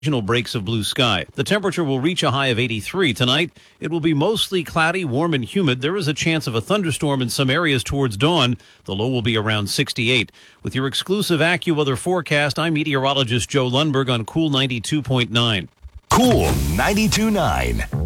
Occasional breaks of blue sky. The temperature will reach a high of 83 tonight. It will be mostly cloudy, warm, and humid. There is a chance of a thunderstorm in some areas towards dawn. The low will be around 68. With your exclusive AccuWeather forecast, I'm meteorologist Joe Lundberg on Cool 92.9. Cool 92.9.